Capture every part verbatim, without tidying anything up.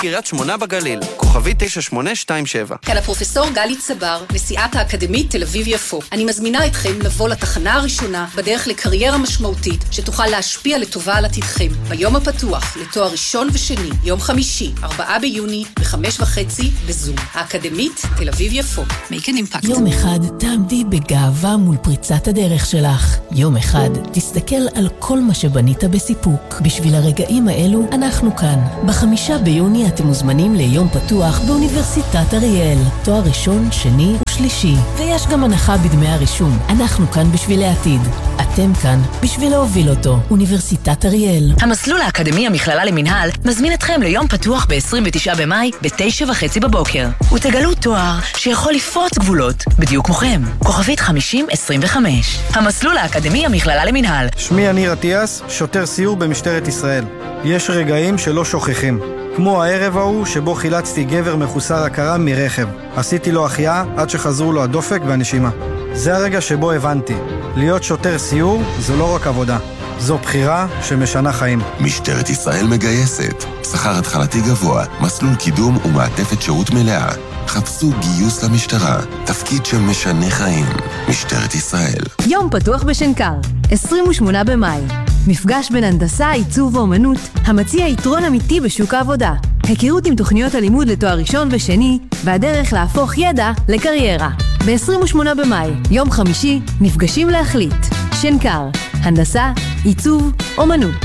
קריית שמונה בגליל, כוכבי תשע שמונה שתיים שבע. כאן הפרופסור גלי צבר, נשיאת האקדמית תל אביב יפו. אני מזמינה אתכם לבוא לתחנה הראשונה בדרך לקריירה משמעותית שתוכל להשפיע לטובה על עתידכם. ביום הפתוח לתואר ראשון ושני, יום חמישי, ארבעה ביוני, בחמש וחצי, בזום. האקדמית תל אביב יפו. Make an impact. יום אחד תעמדי בגאווה מול פריצת הדרך שלך. יום אחד תסתכל על כל מה שבנית בסיפוק. בשביל הרגעים האלו אנחנו כאן. בחמישה ביוני אתם מוזמנים ליום פתוח באוניברסיטת אריאל. תואר ראשון, שני ושלישי. ויש גם הנחה בדמי הרישום. אנחנו כאן בשביל העתיד. אתם כאן בשביל להוביל אותו. אוניברסיטת אריאל. המסלול האקדמי המכללה למנהל מזמין אתכם ליום פתוח ב-עשרים ותשעה במאי בתשע וחצי בבוקר. ותגלו תואר שיכול לפרוץ גבולות בדיוק מוכם. כוכבית חמישים עשרים וחמש. המסלול האקדמי המכללה למנהל. שמי יניר עטיאס, שוטר סיור במשטרת ישראל. יש רגעים שלא שוכחים. כמו הערב ההוא שבו חילצתי גבר מחוסר הכרה מרכב. עשיתי לו החייאה עד שחזרו לו הדופק והנשימה. זה הרגע שבו הבנתי. להיות שוטר סיור זו לא רק עבודה. זו בחירה שמשנה חיים. משטרת ישראל מגייסת. שכר התחלתי גבוה, מסלול קידום ומעטפת שירות מלאה. חפשו גיוס למשטרה. תפקיד שמשנה חיים. משטרת ישראל. יום פתוח בשנקר, עשרים ושמונה במאי. מפגש בין הנדסה, עיצוב ואומנות, המציע יתרון אמיתי בשוק העבודה. היכרות עם תוכניות הלימוד לתואר ראשון ושני, והדרך להפוך ידע לקריירה. ב-עשרים ושמונה במאי, יום חמישי, נפגשים להחליט. שנקר, הנדסה, עיצוב, אומנות.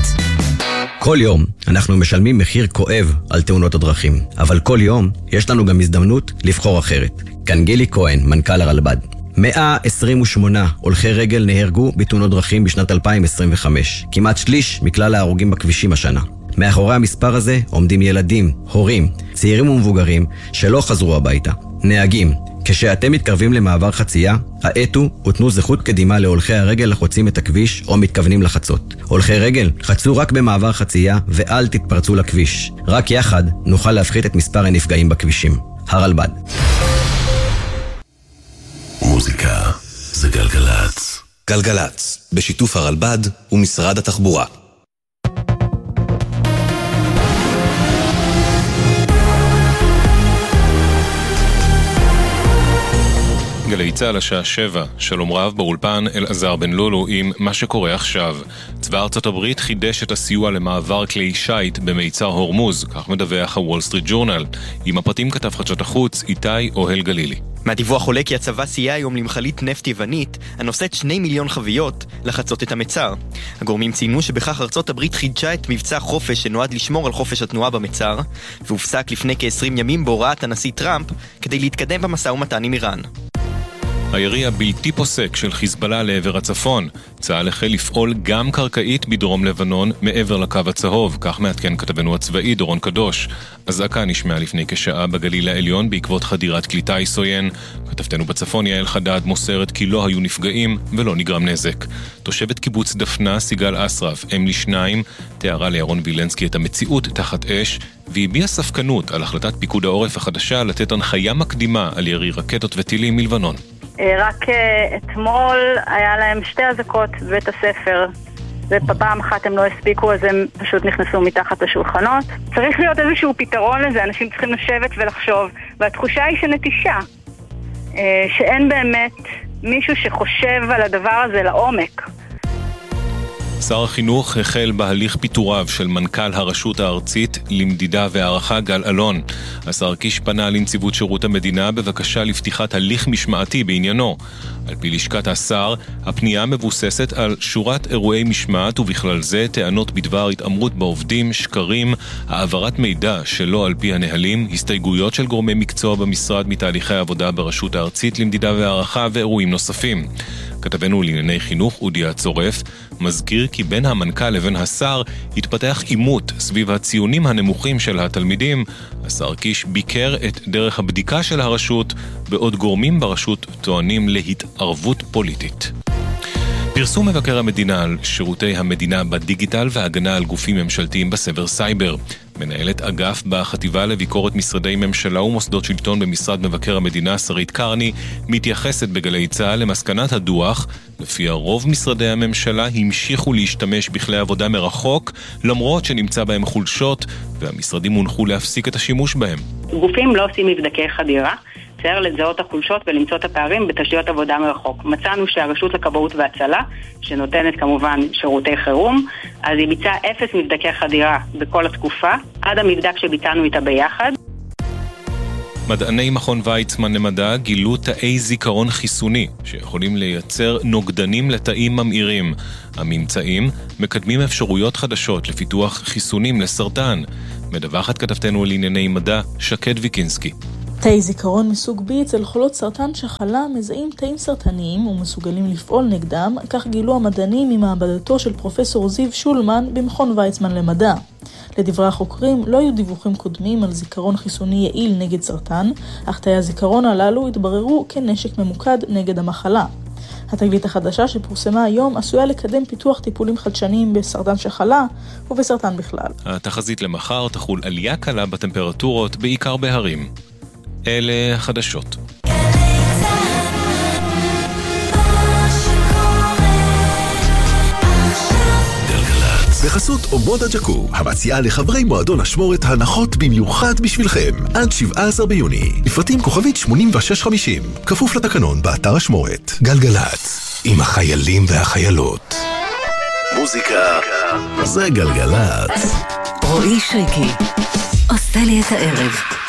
כל יום אנחנו משלמים מחיר כואב על תאונות הדרכים, אבל כל יום יש לנו גם הזדמנות לבחור אחרת. כאן גילי כהן, מנכ"ל הרלב"ד. מאה עשרים ושמונה הולכי רגל נהרגו בתאונות דרכים בשנת אלפיים עשרים וחמש, כמעט שליש מכלל ההרוגים בכבישים השנה. מאחורי המספר הזה עומדים ילדים, הורים, צעירים ומבוגרים שלא חזרו הביתה. נהגים, כשאתם מתקרבים למעבר חצייה, האטו ותנו זכות קדימה להולכי הרגל לחוצים את הכביש או מתכוונים לחצות. הולכי רגל, חצו רק במעבר חצייה ואל תתפרצו לכביש. רק יחד נוכל להפחית את מספר הנפגעים בכבישים. הרלב"ד. מוזיקה זה גלגלץ. גלגלץ, בשיתוף הרלב"ד ומשרד התחבורה. גלי צהל השעה שבע, שלום רב באולפן אלעזר בן לולו עם מה שקורה עכשיו. צבא ארצות הברית חידש את הסיוע למעבר כלי שייט במיצר הורמוז, כך מדווח הוול סטריט ג'ורנל. עם הפרטים כתב חדשות החוץ איתי אוהל גלילי. מהדיווח עולה כי הצבא סייע היום למחלית נפט יוונית הנושאת שני מיליון חביות לחצות את המצר. הגורמים ציינו שבכך ארצות הברית חידשה את מבצע חופש שנועד לשמור על חופש התנועה במצר, והופסק לפני כ-עשרים ימים בהוראת הנשיא טראמפ כדי להתקדם במשא ומתן עם איראן. הירי הבלתי פוסק של חיזבאללה לעבר הצפון. צה"ל החל לפעול גם קרקעית בדרום לבנון מעבר לקו הצהוב, כך מעדכן כתבנו הצבאי דורון קדוש. אזעקה נשמעה לפני כשעה בגליל העליון בעקבות חדירת כלי טיס עוין. כתבתנו בצפון יעל חדד מוסרת כי לא היו נפגעים ולא נגרם נזק. תושבת קיבוץ דפנה סיגל אסרף, אם לשניים, תיארה לירון וילנסקי את המציאות תחת אש, והביעה ספקנות על החלטת פיקוד העורף החדשה לתת הנחיה מקדימה על ירי רקטות וטילים מלבנון. רק אתמול היה להם שתי אזעקות בבית הספר, ופעם אחת הם לא הספיקו, אז הם פשוט נכנסו מתחת לשולחנות. צריך להיות איזשהו פתרון לזה, אנשים צריכים לשבת ולחשוב, והתחושה היא שנטישה, שאין באמת מישהו שחושב על הדבר הזה לעומק. שר החינוך החל בהליך פיטוריו של מנכ"ל הרשות הארצית למדידה והערכה גל אלון. השר קיש פנה לנציבות שירות המדינה בבקשה לפתיחת הליך משמעתי בעניינו. על פי לשכת השר, הפנייה מבוססת על שורת אירועי משמעת ובכלל זה טענות בדבר התאמרות בעובדים, שקרים, העברת מידע שלא על פי הנהלים, הסתייגויות של גורמי מקצוע במשרד מתהליכי העבודה ברשות הארצית למדידה והערכה ואירועים נוספים. כתבנו לענייני חינוך אודי הצורף מזכיר כי בין המנכ"ל לבין השר התפתח עימות סביב הציונים הנמוכים של התלמידים. השר קיש ביקר את דרך הבדיקה של הרשות, בעוד גורמים ברשות טוענים להתערבות פוליטית. פרסום מבקר המדינה על שירותי המדינה בדיגיטל והגנה על גופים ממשלתיים בסבר סייבר. מנהלת אגף בחטיבה לביקורת משרדי ממשלה ומוסדות שלטון במשרד מבקר המדינה שרית קרני מתייחסת בגלי צהל למסקנת הדוח, לפי הרוב משרדי הממשלה המשיכו להשתמש בכלי עבודה מרחוק למרות שנמצא בהם חולשות והמשרדים הונחו להפסיק את השימוש בהם. גופים לא עושים מבדקי חדירה, צריך לזהות החולשות ולמצוא את הפערים בתשתיות עבודה מרחוק. מצאנו שהרשות לכבאות והצלה, שנותנת כמובן שירותי חירום, אז היא ביצעה אפס מבדקי חדירה בכל התקופה, עד המבדק שביצענו איתה ביחד. מדעני מכון ויצמן למדע גילו תאי זיכרון חיסוני שיכולים לייצר נוגדנים לתאים ממאירים. הממצאים מקדמים אפשרויות חדשות לפיתוח חיסונים לסרטן. מדווחת כתבתנו על ענייני מדע שקד ויקינסקי. תאי זיכרון מסוג B אצל חולות סרטן שחלה מזהים תאים סרטניים ומסוגלים לפעול נגדם, כך גילו המדענים ממעבדתו של פרופסור זיו שולמן במכון ויצמן למדע. לדברי החוקרים לא היו דיווחים קודמים על זיכרון חיסוני יעיל נגד סרטן, אך תאי הזיכרון הללו התבררו כנשק ממוקד נגד המחלה. התגלית החדשה שפורסמה היום עשויה לקדם פיתוח טיפולים חדשניים בסרטן שחלה ובסרטן בכלל. התחזית למחר תחול עלייה קלה בטמפרטורות בעיקר בהרים. אלה החדשות. בחסות אומות הג'קו, המציעה לחברי מועדון השמורת הנחות במיוחד בשבילכם. עד שבעה עשר ביוני. לפרטים כוכבית שמונים ושש חמישים. כפוף לתקנון באתר השמורת. גלגלץ, עם החיילים והחיילות. מוזיקה זה גלגלץ. רועי שריקי עושה לי את הערב.